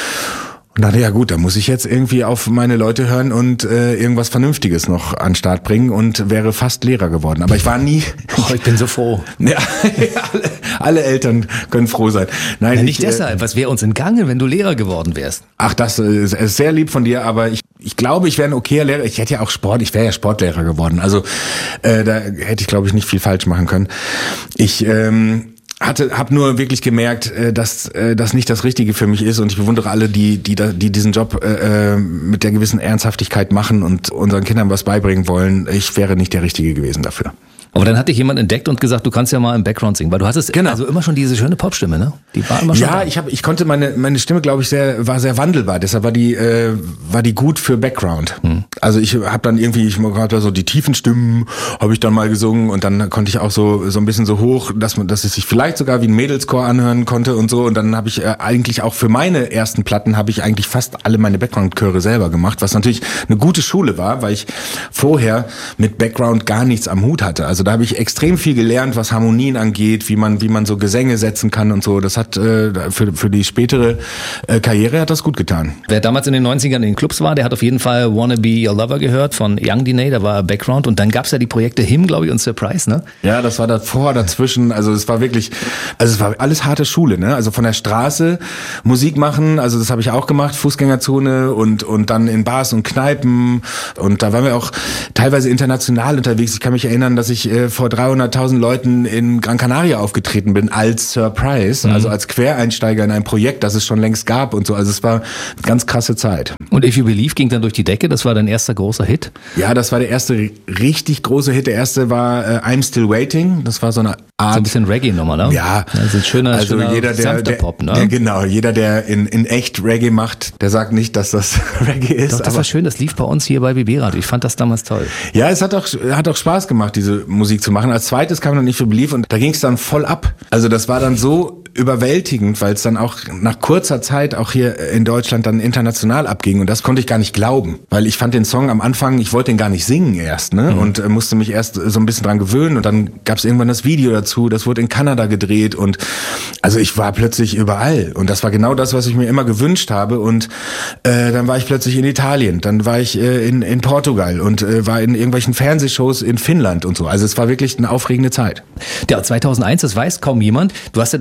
Und dachte, ja gut, da muss ich jetzt irgendwie auf meine Leute hören und äh, irgendwas Vernünftiges noch an den Start bringen und wäre fast Lehrer geworden. Aber ich war nie... Oh, ich bin so froh. Ja, alle, alle Eltern können froh sein. Nein, ja, nicht ich, deshalb. Was wäre uns entgangen, wenn du Lehrer geworden wärst? Ach, das ist, ist sehr lieb von dir, aber ich ich glaube, ich wäre ein okayer Lehrer. Ich hätte ja auch Sport, ich wäre ja Sportlehrer geworden. Also äh, da hätte ich, glaube ich, nicht viel falsch machen können. Ich... Ähm, hatte hab nur wirklich gemerkt, dass das nicht das Richtige für mich ist und ich bewundere alle, die die die diesen Job äh, mit der gewissen Ernsthaftigkeit machen und unseren Kindern was beibringen wollen. Ich wäre nicht der Richtige gewesen dafür. Aber dann hat dich jemand entdeckt und gesagt, du kannst ja mal im Background singen, weil du hattest genau. also immer schon diese schöne Popstimme, ne? Die war immer schon. Ja, da. ich habe, ich konnte meine meine Stimme, glaube ich, sehr war sehr wandelbar. Deshalb war die äh, war die gut für Background. Hm. Also ich habe dann irgendwie, ich hatte so die tiefen Stimmen, habe ich dann mal gesungen und dann konnte ich auch so so ein bisschen so hoch, dass man, dass es sich vielleicht sogar wie ein Mädelschor anhören konnte und so. Und dann habe ich äh, eigentlich auch für meine ersten Platten habe ich eigentlich fast alle meine Background-Chöre selber gemacht, was natürlich eine gute Schule war, weil ich vorher mit Background gar nichts am Hut hatte. Also da habe ich extrem viel gelernt, was Harmonien angeht, wie man wie man so Gesänge setzen kann und so. Das hat äh, für für die spätere äh, Karriere hat das gut getan. Wer damals in den neunzigern in den Clubs war, der hat auf jeden Fall Wanna Be Your Lover gehört von Young D N A, da war Background und dann gab's ja die Projekte Him, glaube ich, und Surprise, ne? Ja, das war davor, dazwischen, also es war wirklich, also es war alles harte Schule, ne? Also von der Straße Musik machen, also das habe ich auch gemacht, Fußgängerzone und und dann in Bars und Kneipen und da waren wir auch teilweise international unterwegs. Ich kann mich erinnern, dass ich äh, vor dreihunderttausend Leuten in Gran Canaria aufgetreten bin als Surprise, mhm. also als Quereinsteiger in ein Projekt, das es schon längst gab und so. Also es war eine ganz krasse Zeit. Und If You Believe ging dann durch die Decke, das war dein erster großer Hit? Ja, das war der erste richtig große Hit. Der erste war äh, I'm Still Waiting. Das war so eine Art... So ein bisschen Reggae-Nummer, ne? Ja. Das ist ein schöner, also schöner jeder, der, der, Pop, ne? Der, genau, jeder, der in, in echt Reggae macht, der sagt nicht, dass das Reggae ist. Doch, das aber war schön, das lief bei uns hier bei B B Radio. Ich fand das damals toll. Ja, es hat auch, hat auch Spaß gemacht, diese Musik zu machen. Als zweites kam dann If You Believe und da ging es dann voll ab. Also das war dann so überwältigend, weil es dann auch nach kurzer Zeit auch hier in Deutschland dann international abging und das konnte ich gar nicht glauben, weil ich fand den Song am Anfang, ich wollte den gar nicht singen erst, ne, mhm. und äh, musste mich erst so ein bisschen dran gewöhnen und dann gab es irgendwann das Video dazu, das wurde in Kanada gedreht und also ich war plötzlich überall und das war genau das, was ich mir immer gewünscht habe und äh, dann war ich plötzlich in Italien, dann war ich äh, in, in Portugal und äh, war in irgendwelchen Fernsehshows in Finnland und so, also es war wirklich eine aufregende Zeit. Ja, zweitausendeins, das weiß kaum jemand, du hast ja damals schon Deutsch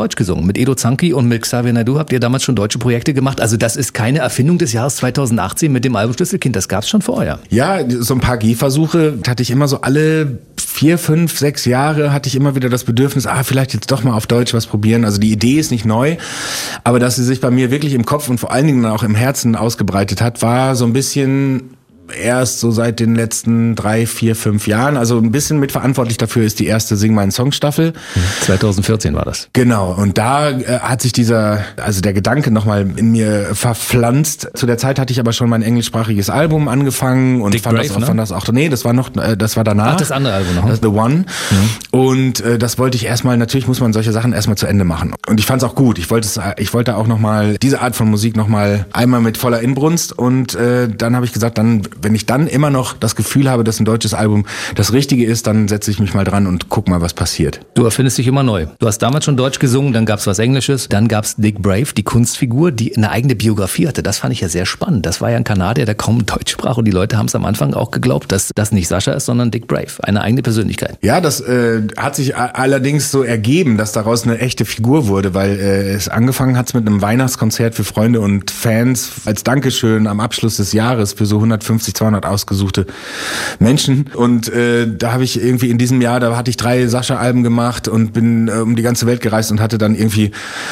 Deutsch gesungen. Mit Edo Zanki und mit Xavier Naidoo habt ihr damals schon deutsche Projekte gemacht. Also das ist keine Erfindung des Jahres zweitausendachtzehn mit dem Album Schlüsselkind. Das gab's schon vorher. Ja, so ein paar Gehversuche hatte ich immer so alle vier, fünf, sechs Jahre hatte ich immer wieder das Bedürfnis, ah, vielleicht jetzt doch mal auf Deutsch was probieren. Also die Idee ist nicht neu, aber dass sie sich bei mir wirklich im Kopf und vor allen Dingen auch im Herzen ausgebreitet hat, war so ein bisschen erst so seit den letzten drei, vier, fünf Jahren. Also ein bisschen mitverantwortlich dafür ist die erste Sing meinen Song Staffel. zweitausendvierzehn war das. Genau. Und da äh, hat sich dieser, also der Gedanke nochmal in mir verpflanzt. Zu der Zeit hatte ich aber schon mein englischsprachiges Album angefangen und Dick fand, Brave, das, ne? fand das auch, nee, das war noch, äh, das war danach. Ach, das andere Album noch. Das The One. Mhm. Und äh, das wollte ich erstmal, natürlich muss man solche Sachen erstmal zu Ende machen. Und ich fand es auch gut. Ich wollte es, ich wollte auch nochmal diese Art von Musik nochmal einmal mit voller Inbrunst. Und äh, dann habe ich gesagt, dann, wenn ich dann immer noch noch das Gefühl habe, dass ein deutsches Album das Richtige ist, dann setze ich mich mal dran und guck mal, was passiert. Du erfindest dich immer neu. Du hast damals schon Deutsch gesungen, dann gab's was Englisches, dann gab's Dick Brave, die Kunstfigur, die eine eigene Biografie hatte. Das fand ich ja sehr spannend. Das war ja ein Kanadier, der kaum Deutsch sprach und die Leute haben es am Anfang auch geglaubt, dass das nicht Sascha ist, sondern Dick Brave, eine eigene Persönlichkeit. Ja, das äh, hat sich allerdings so ergeben, dass daraus eine echte Figur wurde, weil äh, es angefangen hat mit einem Weihnachtskonzert für Freunde und Fans als Dankeschön am Abschluss des Jahres für so hundertfünfzig, zweihundert ausgesuchte Menschen. Und äh, da habe ich irgendwie in diesem Jahr, da hatte ich drei Sascha-Alben gemacht und bin äh, um die ganze Welt gereist und hatte dann irgendwie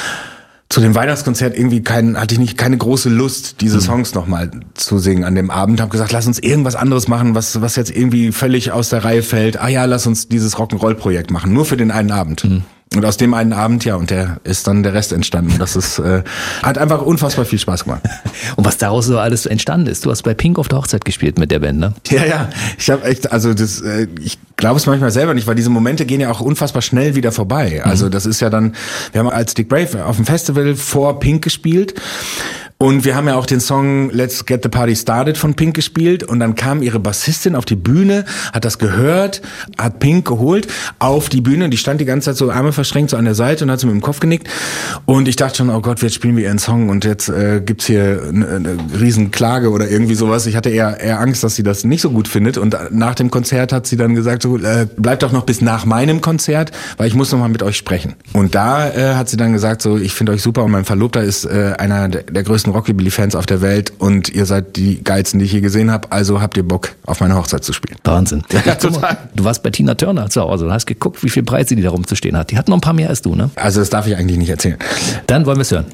zu dem Weihnachtskonzert irgendwie kein, hatte ich nicht keine große Lust, diese Songs nochmal zu singen an dem Abend. Habe gesagt, lass uns irgendwas anderes machen, was was jetzt irgendwie völlig aus der Reihe fällt. Ah ja, lass uns dieses Rock'n'Roll-Projekt machen, nur für den einen Abend. Mhm. Und aus dem einen Abend, ja, und der ist dann der Rest entstanden. Das ist, äh, hat einfach unfassbar viel Spaß gemacht. Und was daraus so alles entstanden ist, du hast bei Pink auf der Hochzeit gespielt mit der Band, ne? Ja, ja, ich habe echt, also das, äh, ich glaube es manchmal selber nicht, weil diese Momente gehen ja auch unfassbar schnell wieder vorbei. Also das ist ja dann, wir haben als Dick Brave auf dem Festival vor Pink gespielt. Und wir haben ja auch den Song Let's Get the Party Started von Pink gespielt und dann kam ihre Bassistin auf die Bühne, hat das gehört, hat Pink geholt auf die Bühne und die stand die ganze Zeit so Arme verschränkt so an der Seite und hat so mit dem Kopf genickt und ich dachte schon, oh Gott, jetzt spielen wir ihren Song und jetzt äh, gibt's hier eine, eine riesen Klage oder irgendwie sowas. Ich hatte eher eher Angst, dass sie das nicht so gut findet und nach dem Konzert hat sie dann gesagt, so äh, bleibt doch noch bis nach meinem Konzert, weil ich muss noch mal mit euch sprechen. Und da äh, hat sie dann gesagt, so ich finde euch super und mein Verlobter ist äh, einer der, der größten Rockabilly-Fans auf der Welt und ihr seid die geilsten, die ich je gesehen habe, also habt ihr Bock, auf meine Hochzeit zu spielen. Wahnsinn. Ja, total. Du warst bei Tina Turner zu Hause und hast geguckt, wie viel Preise die da rumzustehen hat. Die hat noch ein paar mehr als du, ne? Also das darf ich eigentlich nicht erzählen. Dann wollen wir es hören.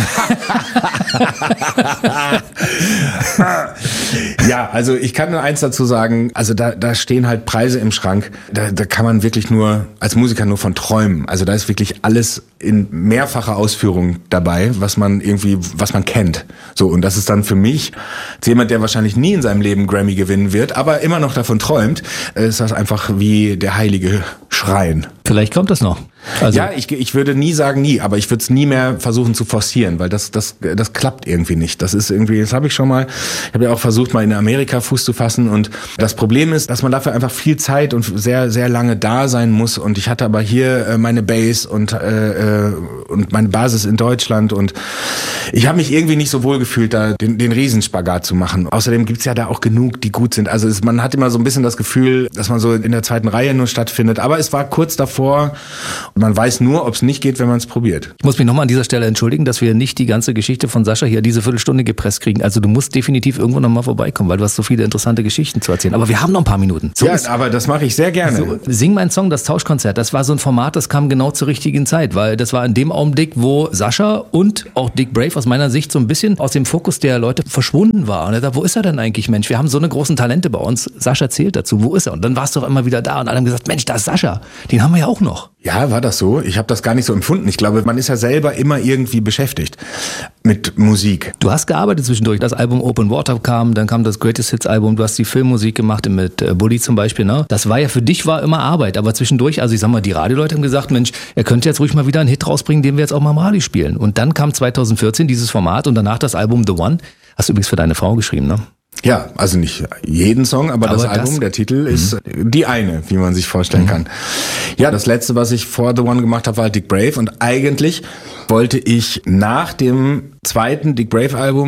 Ja, also ich kann nur eins dazu sagen, also da, da stehen halt Preise im Schrank, da, da kann man wirklich nur, als Musiker nur von träumen. Also da ist wirklich alles in mehrfacher Ausführung dabei, was man irgendwie, was man kennt. So, und das ist dann für mich, als jemand, der wahrscheinlich nie in seinem Leben Grammy gewinnen wird, aber immer noch davon träumt, ist das einfach wie der heilige Schrein. Vielleicht kommt das noch. Also ja, ich, ich würde nie sagen nie, aber ich würde es nie mehr versuchen zu forcieren, weil das das das klappt irgendwie nicht. Das ist irgendwie, das habe ich schon mal, ich habe ja auch versucht, mal in Amerika Fuß zu fassen und das Problem ist, dass man dafür einfach viel Zeit und sehr sehr lange da sein muss und ich hatte aber hier äh, meine Base und äh, und meine Basis in Deutschland und ich habe mich irgendwie nicht so wohl gefühlt, da den, den Riesenspagat zu machen. Außerdem gibt's ja da auch genug, die gut sind. Also es, man hat immer so ein bisschen das Gefühl, dass man so in der zweiten Reihe nur stattfindet, aber es war kurz davor. Man weiß nur, ob es nicht geht, wenn man es probiert. Ich muss mich nochmal an dieser Stelle entschuldigen, dass wir nicht die ganze Geschichte von Sascha hier diese Viertelstunde gepresst kriegen. Also du musst definitiv irgendwo nochmal vorbeikommen, weil du hast so viele interessante Geschichten zu erzählen. Aber wir haben noch ein paar Minuten. So ja, ist, aber das mache ich sehr gerne. So, Sing mein Song, das Tauschkonzert, das war so ein Format, das kam genau zur richtigen Zeit, weil das war in dem Augenblick, wo Sascha und auch Dick Brave aus meiner Sicht so ein bisschen aus dem Fokus der Leute verschwunden war. Und er dachte, wo ist er denn eigentlich, Mensch? Wir haben so eine großen Talente bei uns. Sascha zählt dazu, wo ist er? Und dann warst du doch immer wieder da und alle haben gesagt, Mensch, da ist Sascha. Den haben wir ja auch noch. Ja, war das so? Ich habe das gar nicht so empfunden. Ich glaube, man ist ja selber immer irgendwie beschäftigt mit Musik. Du hast gearbeitet zwischendurch. Das Album Open Water kam, dann kam das Greatest Hits Album. Du hast die Filmmusik gemacht mit Bully zum Beispiel. Ne? Das war ja für dich war immer Arbeit. Aber zwischendurch, also ich sag mal, die Radioleute haben gesagt, Mensch, er könnte jetzt ruhig mal wieder einen Hit rausbringen, den wir jetzt auch mal im Radio spielen. Und dann kam zweitausendvierzehn dieses Format und danach das Album The One. Hast du übrigens für deine Frau geschrieben, ne? Ja, also nicht jeden Song, aber, aber das Album, das, der Titel ist mhm. die eine, wie man sich vorstellen mhm. kann. Ja, das letzte, was ich vor The One gemacht habe, war Dick Brave und eigentlich wollte ich nach dem zweiten Dick Brave Album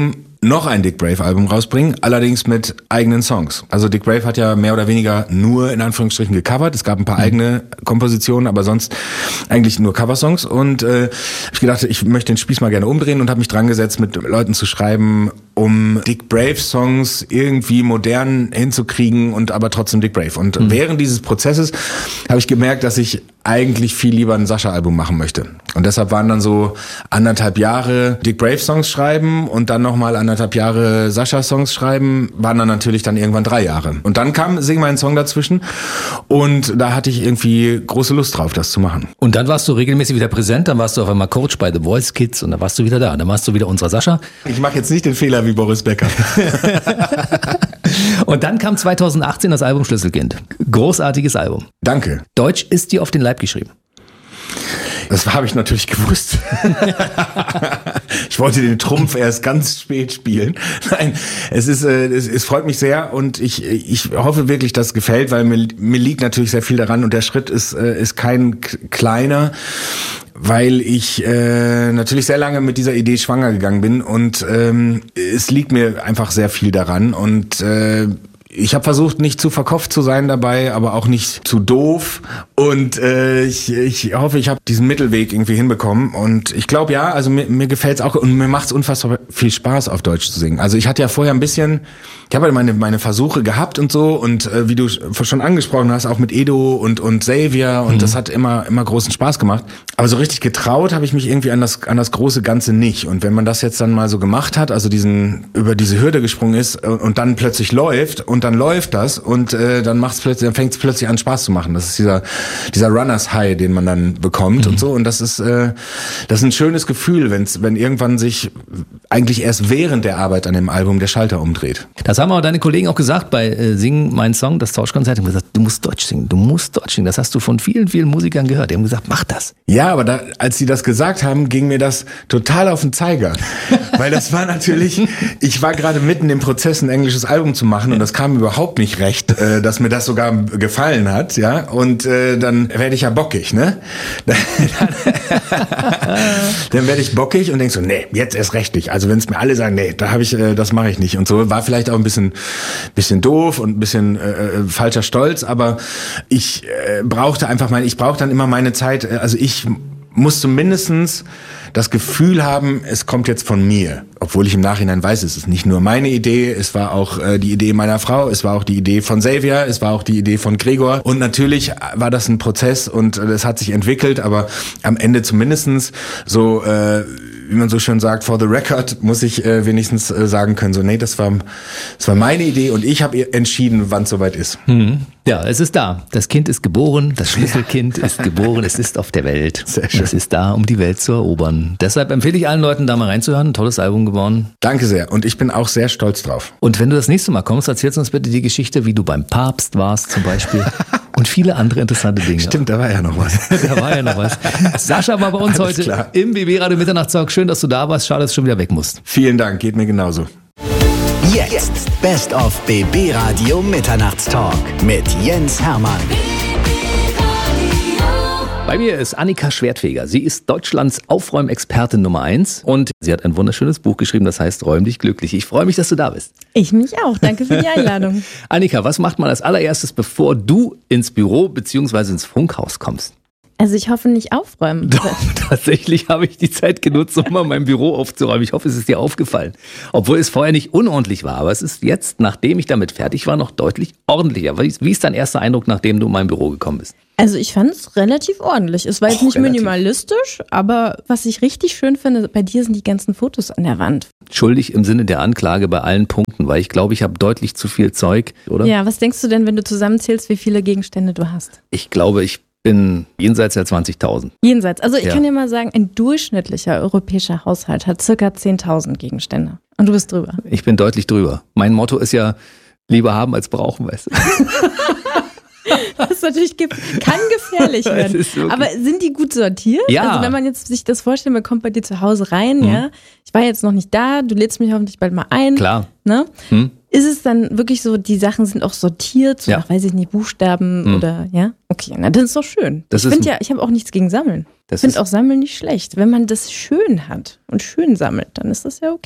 noch ein Dick Brave Album rausbringen, allerdings mit eigenen Songs. Also Dick Brave hat ja mehr oder weniger nur in Anführungsstrichen gecovert. Es gab ein paar mhm. eigene Kompositionen, aber sonst eigentlich nur Coversongs. Und äh, ich gedacht, ich möchte den Spieß mal gerne umdrehen und habe mich dran gesetzt, mit Leuten zu schreiben, um Dick Brave Songs irgendwie modern hinzukriegen und aber trotzdem Dick Brave. Und mhm. während dieses Prozesses habe ich gemerkt, dass ich eigentlich viel lieber ein Sascha-Album machen möchte. Und deshalb waren dann so anderthalb Jahre Dick Brave-Songs schreiben und dann nochmal anderthalb Jahre Sascha-Songs schreiben, waren dann natürlich dann irgendwann drei Jahre. Und dann kam Sing meinen Song dazwischen und da hatte ich irgendwie große Lust drauf, das zu machen. Und dann warst du regelmäßig wieder präsent, dann warst du auf einmal Coach bei The Voice Kids und dann warst du wieder da. Dann warst du wieder unser Sascha. Ich mache jetzt nicht den Fehler wie Boris Becker. Und dann kam zweitausendachtzehn das Album Schlüsselkind. Großartiges Album. Danke. Deutsch ist dir auf den Leib geschrieben. Das habe ich natürlich gewusst. Ich wollte den Trumpf erst ganz spät spielen. Nein, es ist, äh, es, es freut mich sehr und ich, ich hoffe wirklich, dass es gefällt, weil mir, mir liegt natürlich sehr viel daran und der Schritt ist, äh, ist kein k- kleiner. Weil ich äh, natürlich sehr lange mit dieser Idee schwanger gegangen bin und ähm, es liegt mir einfach sehr viel daran und äh, ich habe versucht, nicht zu verkopft zu sein dabei, aber auch nicht zu doof. Und äh, ich, ich hoffe, ich habe diesen Mittelweg irgendwie hinbekommen. Und ich glaube, ja, also mir, mir gefällt's auch und mir macht's unfassbar viel Spaß, auf Deutsch zu singen. Also ich hatte ja vorher ein bisschen, ich habe meine meine Versuche gehabt und so. Und äh, wie du schon angesprochen hast, auch mit Edo und und Xavier. Und mhm. das hat immer immer großen Spaß gemacht. Aber so richtig getraut habe ich mich irgendwie an das an das große Ganze nicht. Und wenn man das jetzt dann mal so gemacht hat, also diesen über diese Hürde gesprungen ist und, und dann plötzlich läuft und dann läuft das und äh, dann macht's plötzlich, dann fängt es plötzlich an Spaß zu machen. Das ist dieser dieser Runners High, den man dann bekommt mhm. und so. Und das ist äh, das ist ein schönes Gefühl, wenn's wenn irgendwann sich eigentlich erst während der Arbeit an dem Album der Schalter umdreht. Das haben auch deine Kollegen auch gesagt bei äh, Sing mein Song, das Tauschkonzert. Die haben gesagt, du musst Deutsch singen, du musst Deutsch singen. Das hast du von vielen vielen Musikern gehört. Die haben gesagt, mach das. Ja, aber da, als sie das gesagt haben, ging mir das total auf den Zeiger, weil das war natürlich, ich war gerade mitten im Prozess, ein englisches Album zu machen und das kam überhaupt nicht recht, äh, dass mir das sogar gefallen hat, ja, und äh, dann werde ich ja bockig, ne? Dann, dann werde ich bockig und denk so, nee, jetzt erst recht nicht. Also wenn es mir alle sagen, nee, da habe ich, äh, das mache ich nicht und so, war vielleicht auch ein bisschen, bisschen doof und ein bisschen äh, falscher Stolz, aber ich äh, brauchte einfach mein, ich brauche dann immer meine Zeit, äh, also ich muss zumindestens das Gefühl haben, es kommt jetzt von mir. Obwohl ich im Nachhinein weiß, es ist nicht nur meine Idee, es war auch äh, die Idee meiner Frau, es war auch die Idee von Xavier, es war auch die Idee von Gregor. Und natürlich war das ein Prozess und es äh, hat sich entwickelt, aber am Ende zumindestens so, äh, wie man so schön sagt, for the record, muss ich äh, wenigstens äh, sagen können, so, nee, das war, das war meine Idee und ich habe entschieden, wann es soweit ist. Hm. Ja, es ist da. Das Kind ist geboren, das Schlüsselkind ja. ist geboren, es ist auf der Welt. Sehr schön. Es ist da, um die Welt zu erobern. Deshalb empfehle ich allen Leuten, da mal reinzuhören. Ein tolles Album geworden. Danke sehr und ich bin auch sehr stolz drauf. Und wenn du das nächste Mal kommst, erzählst du uns bitte die Geschichte, wie du beim Papst warst zum Beispiel. Und viele andere interessante Dinge. Stimmt, da war ja noch was. Da war ja noch was. Sascha war bei uns Alles heute klar. Im B B Radio Mitternachtstalk. Schön, dass du da warst. Schade, dass du schon wieder weg musst. Vielen Dank, geht mir genauso. Jetzt Best of B B Radio Mitternachtstalk mit Jens Hermann. Bei mir ist Annika Schwertfeger. Sie ist Deutschlands Aufräumexpertin Nummer eins und sie hat ein wunderschönes Buch geschrieben, das heißt Räum dich glücklich. Ich freue mich, dass du da bist. Ich mich auch. Danke für die Einladung. Annika, was macht man als allererstes, bevor du ins Büro bzw. ins Funkhaus kommst? Also ich hoffe nicht aufräumen. Doch, tatsächlich habe ich die Zeit genutzt, um mal mein Büro aufzuräumen. Ich hoffe, es ist dir aufgefallen. Obwohl es vorher nicht unordentlich war, aber es ist jetzt, nachdem ich damit fertig war, noch deutlich ordentlicher. Wie ist dein erster Eindruck, nachdem du in mein Büro gekommen bist? Also ich fand es relativ ordentlich. Es war jetzt oh, nicht relativ. minimalistisch, aber was ich richtig schön finde, bei dir sind die ganzen Fotos an der Wand. Schuldig im Sinne der Anklage bei allen Punkten, weil ich glaube, ich habe deutlich zu viel Zeug, oder? Ja, was denkst du denn, wenn du zusammenzählst, wie viele Gegenstände du hast? Ich glaube, ich bin jenseits der zwanzigtausend. Jenseits. Also ich ja. kann dir mal sagen, ein durchschnittlicher europäischer Haushalt hat circa zehntausend Gegenstände. Und du bist drüber. Ich bin deutlich drüber. Mein Motto ist ja, lieber haben als brauchen, weißt du. Das ist natürlich ge- kann gefährlich werden. Aber sind die gut sortiert? Ja. Also wenn man jetzt sich das vorstellt, man kommt bei dir zu Hause rein, mhm. ja. Ich war jetzt noch nicht da, du lädst mich hoffentlich bald mal ein. Klar. Ne? Mhm. Ist es dann wirklich so, die Sachen sind auch sortiert, so ja. nach, weiß ich nicht, Buchstaben mhm. oder, ja? Okay, na, das ist doch schön. Das ich finde ja, ich habe auch nichts gegen Sammeln. Ich finde auch Sammeln nicht schlecht. Wenn man das schön hat und schön sammelt, dann ist das ja okay.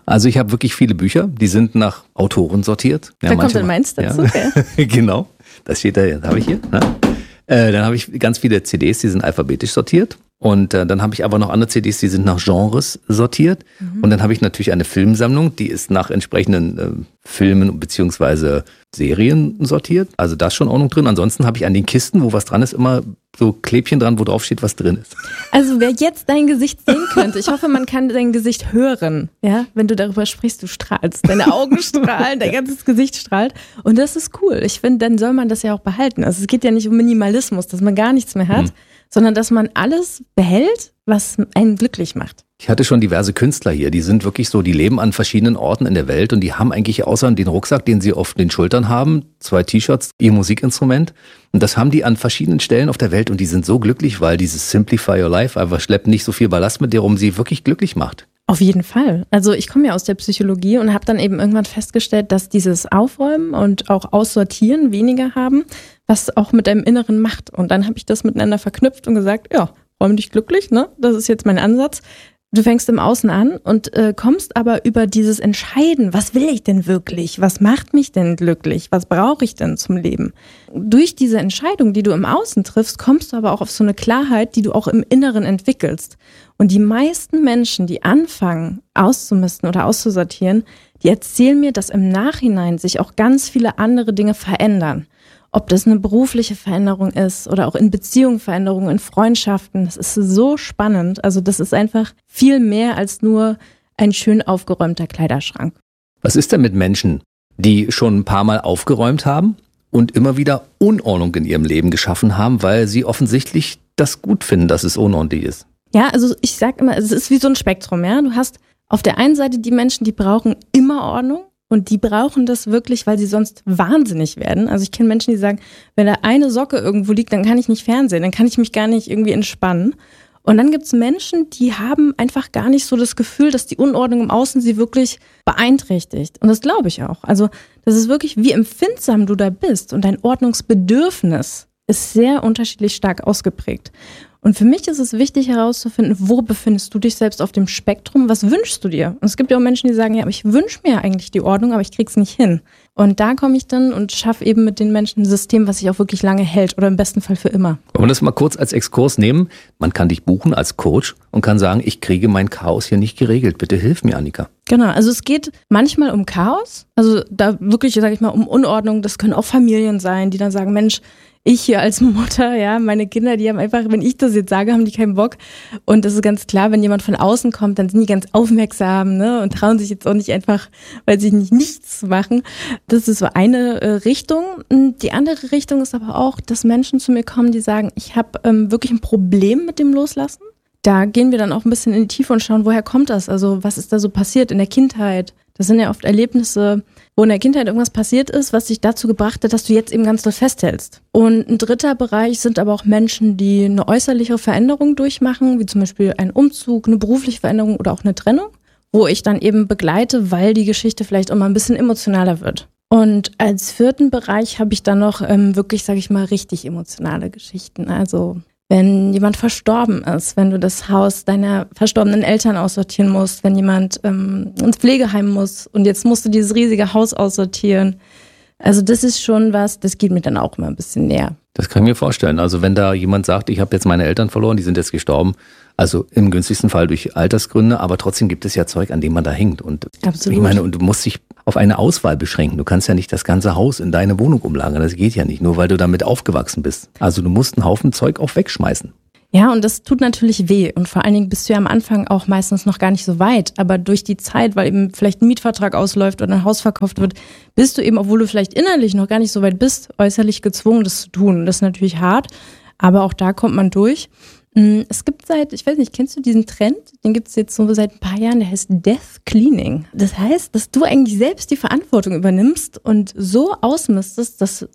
Also ich habe wirklich viele Bücher, die sind nach Autoren sortiert. Ja, da kommt dann meins dazu. Ja. Ja. Genau, das steht da, das habe ich hier. Ne? Äh, dann habe ich ganz viele C Ds, die sind alphabetisch sortiert. Und äh, dann habe ich aber noch andere C Ds, die sind nach Genres sortiert. Mhm. Und dann habe ich natürlich eine Filmsammlung, die ist nach entsprechenden äh, Filmen bzw. Serien sortiert. Also da ist schon Ordnung drin. Ansonsten habe ich an den Kisten, wo was dran ist, immer so Klebchen dran, wo drauf steht, was drin ist. Also wer jetzt dein Gesicht sehen könnte, ich hoffe, man kann dein Gesicht hören. Ja, wenn du darüber sprichst, du strahlst. Deine Augen strahlen, dein ganzes Gesicht strahlt. Und das ist cool. Ich finde, dann soll man das ja auch behalten. Also es geht ja nicht um Minimalismus, dass man gar nichts mehr hat. Mhm. sondern dass man alles behält, was einen glücklich macht. Ich hatte schon diverse Künstler hier, die sind wirklich so, die leben an verschiedenen Orten in der Welt und die haben eigentlich außer den Rucksack, den sie auf den Schultern haben, zwei T-Shirts, ihr Musikinstrument und das haben die an verschiedenen Stellen auf der Welt und die sind so glücklich, weil dieses Simplify Your Life einfach schleppt nicht so viel Ballast mit dir rum, sie wirklich glücklich macht. Auf jeden Fall. Also ich komme ja aus der Psychologie und habe dann eben irgendwann festgestellt, dass dieses Aufräumen und auch Aussortieren weniger haben, was auch mit deinem Inneren macht. Und dann habe ich das miteinander verknüpft und gesagt, ja, räum dich glücklich, ne? Das ist jetzt mein Ansatz. Du fängst im Außen an und äh, kommst aber über dieses Entscheiden, was will ich denn wirklich? Was macht mich denn glücklich? Was brauche ich denn zum Leben? Durch diese Entscheidung, die du im Außen triffst, kommst du aber auch auf so eine Klarheit, die du auch im Inneren entwickelst. Und die meisten Menschen, die anfangen auszumisten oder auszusortieren, die erzählen mir, dass im Nachhinein sich auch ganz viele andere Dinge verändern. Ob das eine berufliche Veränderung ist oder auch in Beziehungen Veränderungen, in Freundschaften. Das ist so spannend. Also das ist einfach viel mehr als nur ein schön aufgeräumter Kleiderschrank. Was ist denn mit Menschen, die schon ein paar Mal aufgeräumt haben und immer wieder Unordnung in ihrem Leben geschaffen haben, weil sie offensichtlich das gut finden, dass es unordentlich ist? Ja, also ich sag immer, es ist wie so ein Spektrum. Ja, du hast auf der einen Seite die Menschen, die brauchen immer Ordnung. Und die brauchen das wirklich, weil sie sonst wahnsinnig werden. Also ich kenne Menschen, die sagen, wenn da eine Socke irgendwo liegt, dann kann ich nicht fernsehen, dann kann ich mich gar nicht irgendwie entspannen. Und dann gibt's Menschen, die haben einfach gar nicht so das Gefühl, dass die Unordnung im Außen sie wirklich beeinträchtigt. Und das glaube ich auch. Also das ist wirklich, wie empfindsam du da bist. Und dein Ordnungsbedürfnis ist sehr unterschiedlich stark ausgeprägt. Und für mich ist es wichtig herauszufinden, wo befindest du dich selbst auf dem Spektrum, was wünschst du dir? Und es gibt ja auch Menschen, die sagen, ja, aber ich wünsche mir eigentlich die Ordnung, aber ich krieg's nicht hin. Und da komme ich dann und schaffe eben mit den Menschen ein System, was sich auch wirklich lange hält oder im besten Fall für immer. Wollen wir das mal kurz als Exkurs nehmen? Man kann dich buchen als Coach und kann sagen, ich kriege mein Chaos hier nicht geregelt. Bitte hilf mir, Annika. Genau, also es geht manchmal um Chaos, also da wirklich, sage ich mal, um Unordnung. Das können auch Familien sein, die dann sagen, Mensch, ich hier als Mutter, ja, meine Kinder, die haben einfach, wenn ich das jetzt sage, haben die keinen Bock. Und das ist ganz klar, wenn jemand von außen kommt, dann sind die ganz aufmerksam, ne, und trauen sich jetzt auch nicht einfach, weil sie nicht nichts machen. Das ist so eine äh, Richtung. Die andere Richtung ist aber auch, dass Menschen zu mir kommen, die sagen, ich habe ähm, wirklich ein Problem mit dem Loslassen. Da gehen wir dann auch ein bisschen in die Tiefe und schauen, woher kommt das? Also was ist da so passiert in der Kindheit? Das sind ja oft Erlebnisse, wo in der Kindheit irgendwas passiert ist, was dich dazu gebracht hat, dass du jetzt eben ganz doll festhältst. Und ein dritter Bereich sind aber auch Menschen, die eine äußerliche Veränderung durchmachen, wie zum Beispiel einen Umzug, eine berufliche Veränderung oder auch eine Trennung, wo ich dann eben begleite, weil die Geschichte vielleicht auch mal ein bisschen emotionaler wird. Und als vierten Bereich habe ich dann noch ähm, wirklich, sage ich mal, richtig emotionale Geschichten. Also wenn jemand verstorben ist, wenn du das Haus deiner verstorbenen Eltern aussortieren musst, wenn jemand ähm, ins Pflegeheim muss und jetzt musst du dieses riesige Haus aussortieren. Also das ist schon was, das geht mir dann auch immer ein bisschen näher. Das kann ich mir vorstellen. Also wenn da jemand sagt, ich habe jetzt meine Eltern verloren, die sind jetzt gestorben, also im günstigsten Fall durch Altersgründe, aber trotzdem gibt es ja Zeug, an dem man da hängt. Und absolut. Ich meine, und du musst dich auf eine Auswahl beschränken. Du kannst ja nicht das ganze Haus in deine Wohnung umlagern. Das geht ja nicht, nur weil du damit aufgewachsen bist. Also du musst einen Haufen Zeug auch wegschmeißen. Ja, und das tut natürlich weh. Und vor allen Dingen bist du ja am Anfang auch meistens noch gar nicht so weit. Aber durch die Zeit, weil eben vielleicht ein Mietvertrag ausläuft oder ein Haus verkauft wird, bist du eben, obwohl du vielleicht innerlich noch gar nicht so weit bist, äußerlich gezwungen, das zu tun. Und das ist natürlich hart, aber auch da kommt man durch. Es gibt seit, ich weiß nicht, kennst du diesen Trend? Den gibt es jetzt so seit ein paar Jahren, der heißt Death Cleaning. Das heißt, dass du eigentlich selbst die Verantwortung übernimmst und so ausmistest, dass